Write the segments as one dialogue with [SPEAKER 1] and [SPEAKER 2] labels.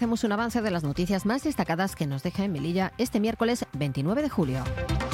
[SPEAKER 1] hacemos un avance de las noticias más destacadas que nos deja en Melilla este miércoles 29 de julio.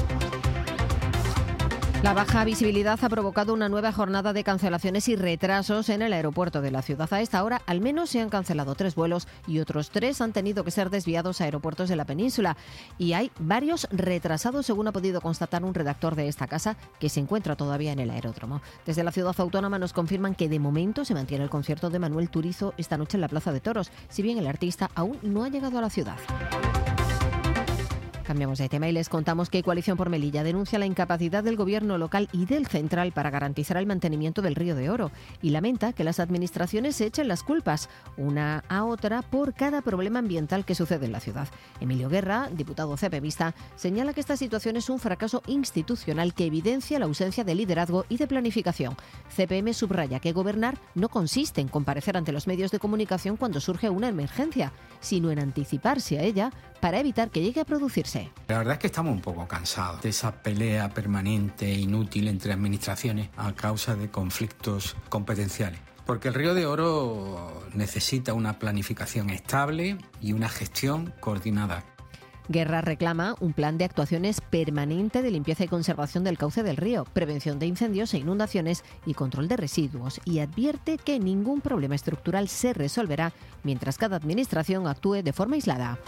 [SPEAKER 1] La baja visibilidad ha provocado una nueva jornada de cancelaciones y retrasos en el aeropuerto de la ciudad. A esta hora, al menos se han cancelado 3 vuelos y otros 3 han tenido que ser desviados a aeropuertos de la península. Y hay varios retrasados, según ha podido constatar un redactor de esta casa, que se encuentra todavía en el aeródromo. Desde la ciudad autónoma nos confirman que de momento se mantiene el concierto de Manuel Turizo esta noche en la Plaza de Toros, si bien el artista aún no ha llegado a la ciudad. Cambiamos de tema y les contamos que Coalición por Melilla denuncia la incapacidad del gobierno local y del central para garantizar el mantenimiento del Río de Oro y lamenta que las administraciones se echen las culpas una a otra por cada problema ambiental que sucede en la ciudad. Emilio Guerra, diputado CPMista, señala que esta situación es un fracaso institucional que evidencia la ausencia de liderazgo y de planificación. CPM subraya que gobernar no consiste en comparecer ante los medios de comunicación cuando surge una emergencia, sino en anticiparse a ella para evitar que llegue a producirse.
[SPEAKER 2] La verdad es que estamos un poco cansados de esa pelea permanente e inútil entre administraciones a causa de conflictos competenciales. Porque el Río de Oro necesita una planificación estable y una gestión coordinada.
[SPEAKER 1] Guerra reclama un plan de actuaciones permanente de limpieza y conservación del cauce del río, prevención de incendios e inundaciones y control de residuos, y advierte que ningún problema estructural se resolverá mientras cada administración actúe de forma aislada.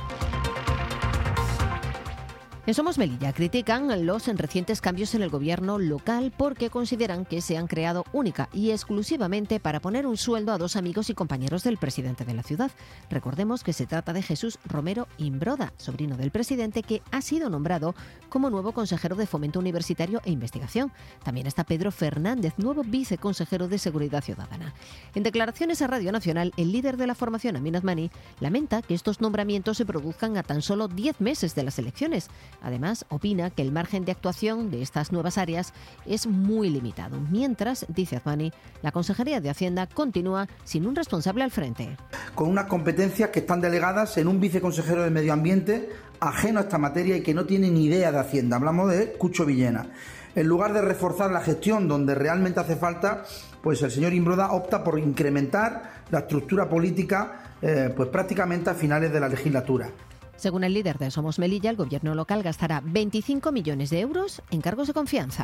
[SPEAKER 1] En Somos Melilla critican los recientes cambios en el gobierno local porque consideran que se han creado única y exclusivamente para poner un sueldo a 2 amigos y compañeros del presidente de la ciudad. Recordemos que se trata de Jesús Romero Imbroda, sobrino del presidente, que ha sido nombrado como nuevo consejero de Fomento Universitario e Investigación. También está Pedro Fernández, nuevo viceconsejero de Seguridad Ciudadana. En declaraciones a Radio Nacional, el líder de la formación, Amin Azmani, lamenta que estos nombramientos se produzcan a tan solo 10 meses de las elecciones. Además, opina que el margen de actuación de estas nuevas áreas es muy limitado. Mientras, dice Azmani, la Consejería de Hacienda continúa sin un responsable al frente.
[SPEAKER 3] Con unas competencias que están delegadas en un viceconsejero de Medio Ambiente ajeno a esta materia y que no tiene ni idea de Hacienda. Hablamos de Cucho Villena. En lugar de reforzar la gestión donde realmente hace falta, pues el señor Imbroda opta por incrementar la estructura política pues prácticamente a finales de la legislatura.
[SPEAKER 1] Según el líder de Somos Melilla, el gobierno local gastará 25 millones de euros en cargos de confianza.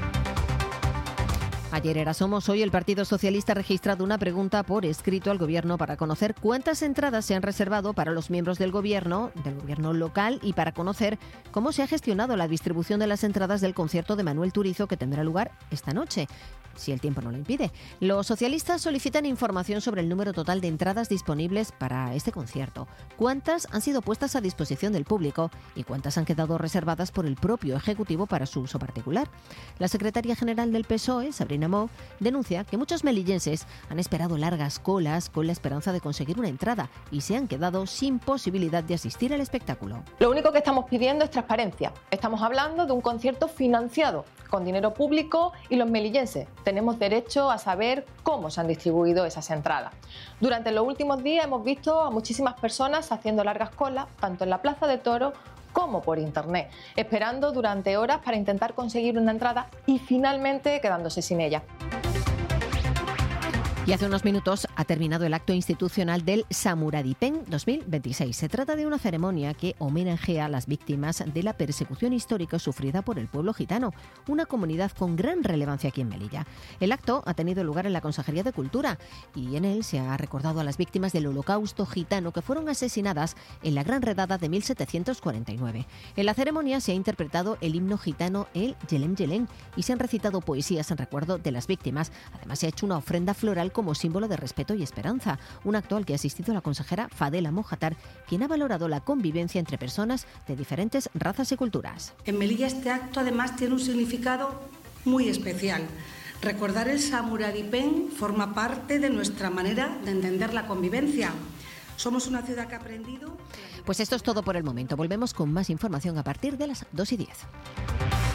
[SPEAKER 1] Ayer era Somos, hoy el Partido Socialista ha registrado una pregunta por escrito al Gobierno para conocer cuántas entradas se han reservado para los miembros del Gobierno local y para conocer cómo se ha gestionado la distribución de las entradas del concierto de Manuel Turizo que tendrá lugar esta noche, si el tiempo no lo impide. Los socialistas solicitan información sobre el número total de entradas disponibles para este concierto, cuántas han sido puestas a disposición del público y cuántas han quedado reservadas por el propio Ejecutivo para su uso particular. La secretaria general del PSOE, Sabrina Moe, denuncia que muchos melillenses han esperado largas colas con la esperanza de conseguir una entrada y se han quedado sin posibilidad de asistir al espectáculo.
[SPEAKER 4] Lo único que estamos pidiendo es transparencia. Estamos hablando de un concierto financiado con dinero público y los melillenses tenemos derecho a saber cómo se han distribuido esas entradas. Durante los últimos días hemos visto a muchísimas personas haciendo largas colas, tanto en la Plaza de Toros como por internet, esperando durante horas para intentar conseguir una entrada y finalmente quedándose sin ella.
[SPEAKER 1] Y hace unos minutos ha terminado el acto institucional del Samuradipen 2026. Se trata de una ceremonia que homenajea a las víctimas de la persecución histórica sufrida por el pueblo gitano, una comunidad con gran relevancia aquí en Melilla. El acto ha tenido lugar en la Consejería de Cultura y en él se ha recordado a las víctimas del Holocausto gitano que fueron asesinadas en la Gran Redada de 1749. En la ceremonia se ha interpretado el himno gitano El Yelem Yelem y se han recitado poesías en recuerdo de las víctimas. Además, se ha hecho una ofrenda floral como símbolo de respeto y esperanza, un acto al que ha asistido la consejera Fadela Mojatar, quien ha valorado la convivencia entre personas de diferentes razas y culturas.
[SPEAKER 5] En Melilla este acto además tiene un significado muy especial. Recordar el Samuradipen forma parte de nuestra manera de entender la convivencia. Somos una ciudad que ha aprendido...
[SPEAKER 1] Pues esto es todo por el momento. Volvemos con más información a partir de las 2:10.